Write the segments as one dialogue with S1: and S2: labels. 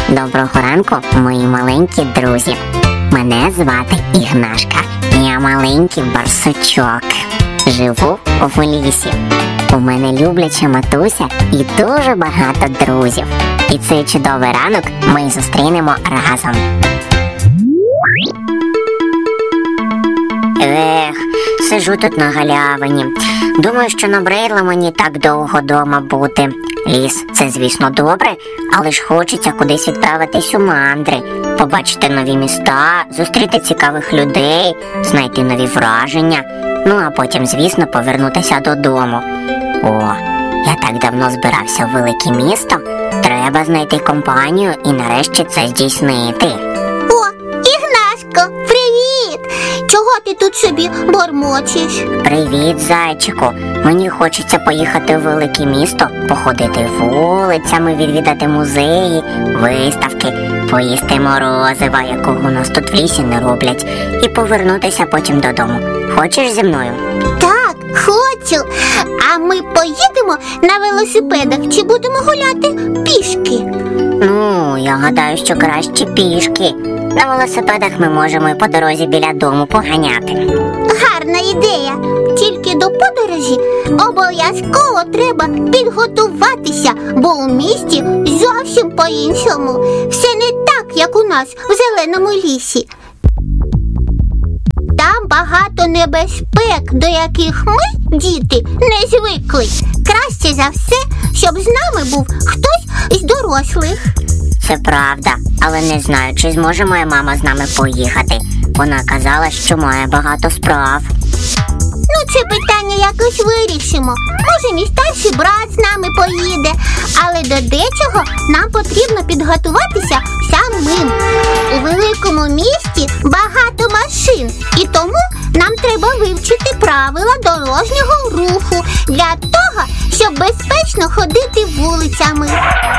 S1: Доброго ранку, мої маленькі друзі. Мене звати Ігнашка. Я маленький барсучок. Живу в лісі. У мене любляча матуся і дуже багато друзів. І цей чудовий ранок ми зустрінемо разом. Сиджу тут на галявині. Думаю, що набридло мені так довго дома бути. Ліс – це, звісно, добре, але ж хочеться кудись відправитись у мандри, побачити нові міста, зустріти цікавих людей, знайти нові враження, ну а потім, звісно, повернутися додому. О, я так давно збирався в велике місто, треба знайти компанію і нарешті це здійснити.
S2: О, Ігнашко, привіт! Чого ти тут собі бормочеш?
S1: Привіт, зайчику. Мені хочеться поїхати в велике місто, походити вулицями, відвідати музеї, виставки, поїсти морозива, якого у нас тут в лісі не роблять, і повернутися потім додому. Хочеш зі мною?
S2: Так, хочу. А ми поїдемо на велосипедах чи будемо гуляти пішки?
S1: Ну, я гадаю, що краще пішки. На велосипедах ми можемо і по дорозі біля дому поганяти.
S2: Гарна ідея. Тільки до подорожі обов'язково треба підготуватися, бо у місті зовсім по-іншому. Все не так, як у нас в зеленому лісі. Там багато небезпек, до яких ми, діти, не звикли. Краще за все, щоб з нами був хтось із дорослих.
S1: Це правда, але не знаю, чи зможе моя мама з нами поїхати. Вона казала, що має багато справ.
S2: Ну, це питання якось вирішимо. Може, мій старший брат з нами поїде. Але до дечого нам потрібно підготуватися самим. У великому місті багато машин. І тому нам треба вивчити правила дорожнього руху для того, щоб безпечно ходити вулицями.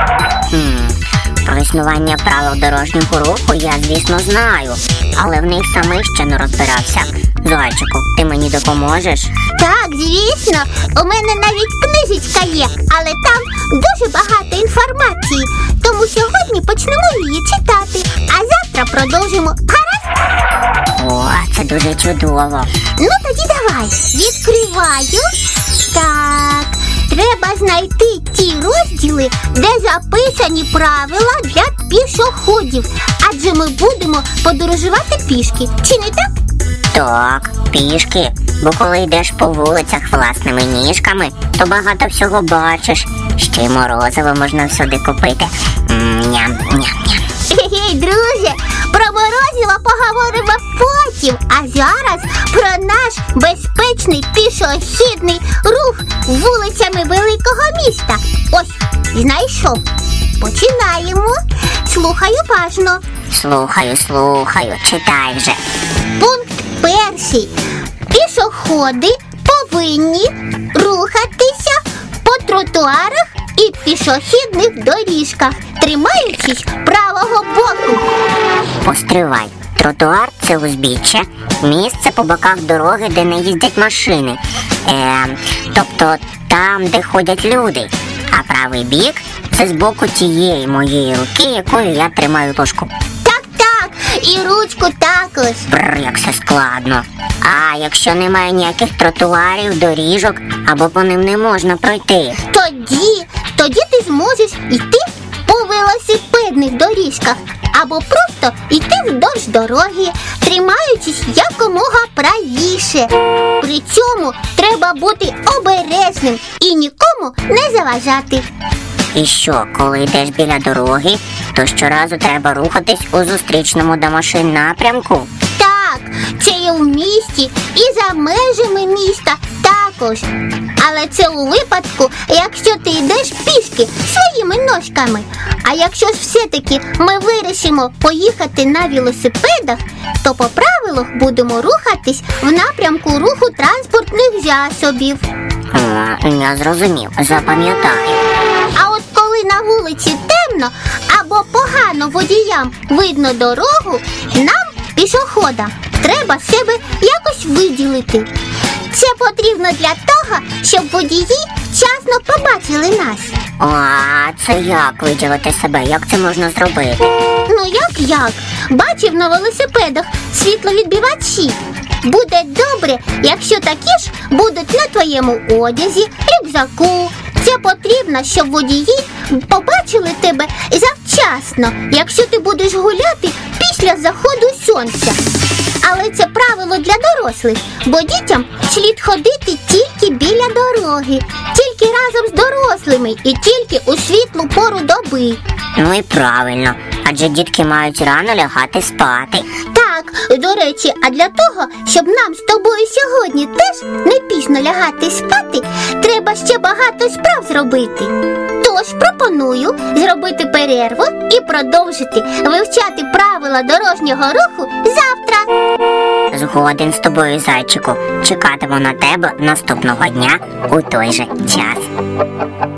S1: Про існування правил дорожнього руху я, звісно, знаю, але в них самих ще не розбирався. Зайчику, ти мені допоможеш?
S2: Так, звісно, у мене навіть книжечка є, але там дуже багато інформації. Тому сьогодні почнемо її читати, а завтра продовжимо. Гаразд?
S1: О, це дуже чудово.
S2: Ну тоді давай, відкриваю. Так, треба знайти ті розділи, де записані правила для пішоходів. Адже ми будемо подорожувати пішки, чи не так?
S1: Так, пішки. Бо коли йдеш по вулицях власними ніжками, то багато всього бачиш. Ще й морозиво можна всюди купити. Ням-ням-ням.
S2: Гей, друже, про морозиво поговоримо потім, а зараз про наш безпечний пішохідний рух вулицями великого міста. Ось, знайшов. Починаємо. Слухай уважно.
S1: Слухаю, читай вже.
S2: Пункт перший. Пішоходи повинні рухатися по тротуарах і пішохідних доріжках, тримаючись правого боку.
S1: Постривай. Тротуар – це узбіччя, місце по боках дороги, де не їздять машини. Тобто там, де ходять люди. А правий бік – це з боку тієї моєї руки, якою я тримаю ложку.
S2: Так, і ручку також.
S1: Бррр, як все складно. А якщо немає ніяких тротуарів, доріжок, або по ним не можна пройти?
S2: Тоді ти зможеш йти по велосипедних доріжках або просто йти вздовж дороги, тримаючись якомога правіше. При цьому треба бути обережним і нікому не заважати.
S1: І що, коли йдеш біля дороги, то щоразу треба рухатись у зустрічному до машин напрямку?
S2: Так, це і в місті, і за межами міста також. Але це у випадку, якщо ти йдеш пішки своїми ножками. А якщо ж все-таки ми вирішимо поїхати на велосипедах, то по правилах будемо рухатись в напрямку руху транспортних засобів.
S1: Я зрозумів, запам'ятаю.
S2: А от коли на вулиці темно або погано водіям видно дорогу, нам, пішоходам, треба себе якось виділити. Це потрібно для того, щоб водії вчасно побачили нас.
S1: А це як виділити себе? Як це можна зробити?
S2: Ну як? Бачив на велосипедах світловідбивачі. Буде добре, якщо такі ж будуть на твоєму одязі, рюкзаку. Це потрібно, щоб водії побачили тебе завчасно, якщо ти будеш гуляти після заходу сонця. Але це правило для дорослих, бо дітям слід ходити тільки біля дороги, тільки разом з дорослими і тільки у світлу пору доби.
S1: Ну і правильно, адже дітки мають рано лягати спати.
S2: Так, до речі, а для того, щоб нам з тобою сьогодні теж не пізно лягати спати, треба ще багато справ зробити. Тож пропоную зробити перерву і продовжити вивчати правила дорожнього руху завтра.
S1: Згоден з тобою, зайчику. Чекатиму на тебе наступного дня у той же час.